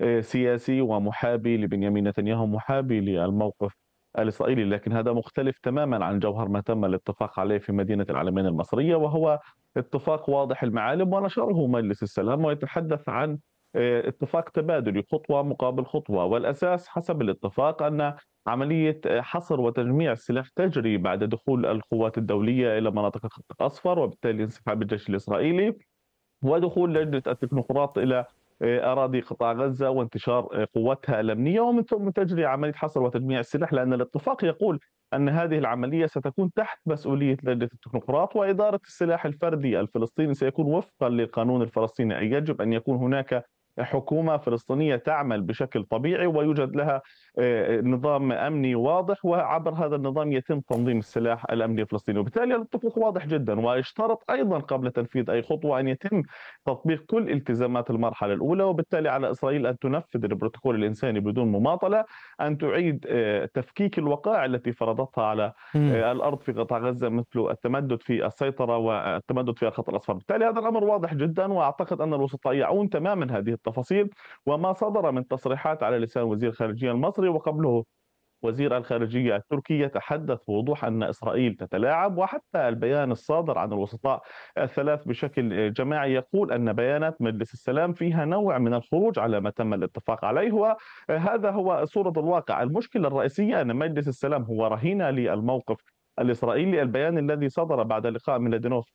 سياسي ومحابي لبنيامين نتنياهو، محابي للموقف الإسرائيلي، لكن هذا مختلف تماما عن جوهر ما تم الاتفاق عليه في مدينة العلمين المصرية، وهو اتفاق واضح المعالم ونشره مجلس السلام، ويتحدث عن اتفاق تبادلي خطوة مقابل خطوة. والأساس حسب الاتفاق أن عملية حصر وتجميع السلاح تجري بعد دخول القوات الدولية إلى مناطق الخط الأصفر، وبالتالي انسحاب الجيش الإسرائيلي ودخول لجنة التكنوقراط إلى أراضي قطاع غزة وانتشار قوتها الأمنية، ومن ثم تجري عملية حصر وتجميع السلاح، لأن الاتفاق يقول أن هذه العملية ستكون تحت مسؤولية لجنة التكنوقراط، وإدارة السلاح الفردي الفلسطيني سيكون وفقا للقانون الفلسطيني، أي يجب أن يكون هناك حكومة فلسطينية تعمل بشكل طبيعي ويوجد لها نظام أمني واضح، وعبر هذا النظام يتم تنظيم السلاح الأمني الفلسطيني. وبالتالي الاتفاق واضح جدا، واشترط أيضا قبل تنفيذ أي خطوة أن يتم تطبيق كل التزامات المرحلة الأولى، وبالتالي على إسرائيل أن تنفذ البروتوكول الإنساني بدون مماطلة، أن تعيد تفكيك الوقائع التي فرضتها على مم. الأرض في قطاع غزة، مثل التمدد في السيطرة والتمدد في الخط الأصفر. بالتالي هذا الأمر واضح جدا، وأعتقد أن الوسطاء يعون تماما هذه التفاصيل، وما صدر من تصريحات على لسان وزير الخارجية المصري وقبله وزير الخارجية التركي يتحدث بوضوح أن إسرائيل تتلاعب، وحتى البيان الصادر عن الوسطاء الثلاث بشكل جماعي يقول أن بيانات مجلس السلام فيها نوع من الخروج على ما تم الاتفاق عليه، وهذا هو صورة الواقع. المشكلة الرئيسية أن مجلس السلام هو رهينة للموقف الإسرائيلي. البيان الذي صدر بعد لقاء ميلادينوف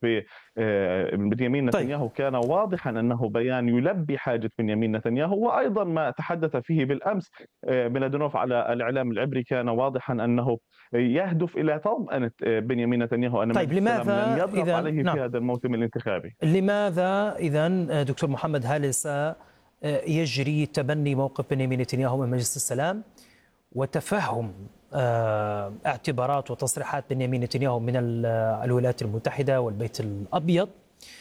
بنيامين طيب. نتنياهو كان واضحا أنه بيان يلبي حاجة بنيامين نتنياهو، وأيضا ما تحدث فيه بالأمس ميلادينوف على الإعلام العبري كان واضحا أنه يهدف إلى طمأنة بنيامين نتنياهو أن طيب، مجلس السلام لن لماذا يضغط إذا عليه في نعم هذا الموسم الانتخابي. لماذا إذا دكتور محمد هل يجري تبني موقف بنيامين نتنياهو من مجلس السلام وتفهم اعتبارات وتصريحات بنيامين نتنياهو من الولايات المتحدة والبيت الأبيض؟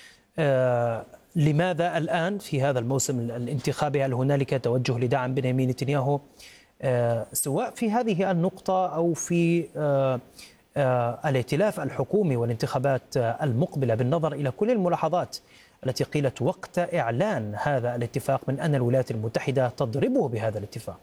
لماذا الآن في هذا الموسم الانتخابي هل هنالك توجه لدعم بنيامين نتنياهو سواء في هذه النقطة أو في الائتلاف الحكومي والانتخابات المقبلة، بالنظر إلى كل الملاحظات التي قيلت وقت إعلان هذا الاتفاق من أن الولايات المتحدة تضربه بهذا الاتفاق؟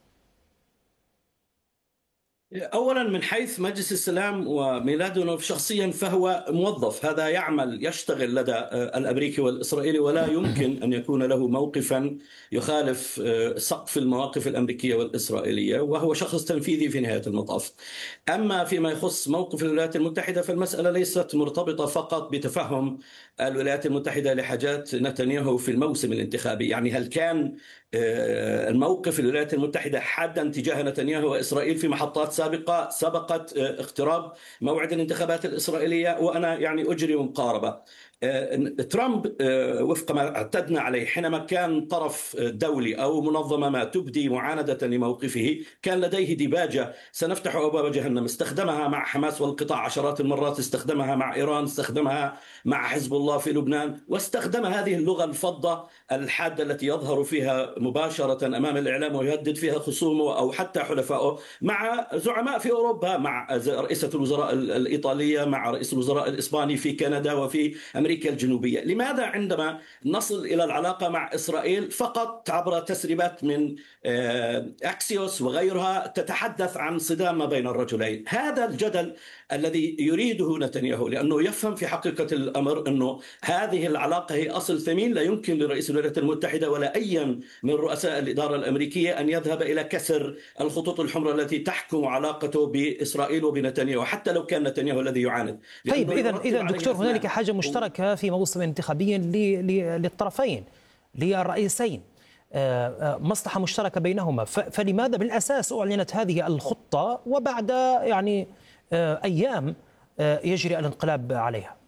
أولا، من حيث مجلس السلام وميلادينوف شخصيا فهو موظف، هذا يعمل يشتغل لدى الأمريكي والإسرائيلي، ولا يمكن أن يكون له موقفا يخالف سقف المواقف الأمريكية والإسرائيلية، وهو شخص تنفيذي في نهاية المطاف. أما فيما يخص موقف الولايات المتحدة فالمسألة ليست مرتبطة فقط بتفهم الولايات المتحدة لحاجات نتنياهو في الموسم الانتخابي. يعني هل كان الموقف الولايات المتحدة حادا تجاه نتنياهو وإسرائيل في محطات سابقة سبقت اقتراب موعد الانتخابات الإسرائيلية؟ وأنا يعني أجري مقاربة. ترامب وفق ما اعتدنا عليه حينما كان طرف دولي أو منظمة ما تبدي معاندة لموقفه كان لديه ديباجة سنفتح أبواب جهنم، استخدمها مع حماس والقطاع عشرات المرات، استخدمها مع إيران، استخدمها مع حزب الله في لبنان، واستخدم هذه اللغة الفظة الحادة التي يظهر فيها مباشرة أمام الإعلام ويهدد فيها خصومه أو حتى حلفائه مع زعماء في أوروبا، مع رئيسة الوزراء الإيطالية، مع رئيس الوزراء الإسباني في كندا وفي أمريكا الجنوبية. لماذا عندما نصل إلى العلاقة مع إسرائيل فقط عبر تسريبات من أكسيوس وغيرها تتحدث عن صدام ما بين الرجلين؟ هذا الجدل الذي يريده نتنياهو، لأنه يفهم في حقيقة الأمر أنه هذه العلاقة هي أصل ثمين، لا يمكن لرئيس الولايات المتحدة ولا أي من رؤساء الإدارة الأمريكية أن يذهب إلى كسر الخطوط الحمراء التي تحكم علاقته بإسرائيل وبنتنياهو، حتى لو كان نتنياهو الذي يعاند. طيب، إذا دكتور هنالك حاجة مشتركة في موسم انتخابي للطرفين، للرئيسين، مصلحة مشتركة بينهما، فلماذا بالأساس أعلنت هذه الخطة وبعد يعني أيام يجري الانقلاب عليها؟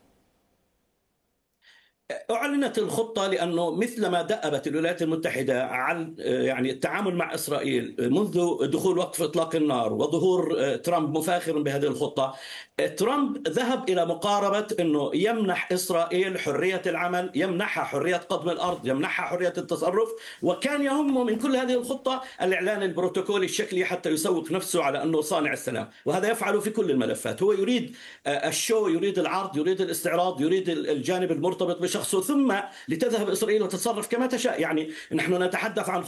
أعلنت الخطة لأنه مثلما دأبت الولايات المتحدة عن يعني التعامل مع إسرائيل منذ دخول وقف إطلاق النار وظهور ترامب مفاخر بهذه الخطة، ترامب ذهب إلى مقاربة أنه يمنح إسرائيل حرية العمل، يمنحها حرية قضم الأرض، يمنحها حرية التصرف، وكان يهمه من كل هذه الخطة الإعلان البروتوكولي الشكلي حتى يسوق نفسه على أنه صانع السلام، وهذا يفعله في كل الملفات. هو يريد الشو، يريد العرض، يريد الاستعراض، يريد الجانب المرتبط بشخصه، ثم لتذهب إسرائيل وتتصرف كما تشاء. يعني نحن نتحدث عن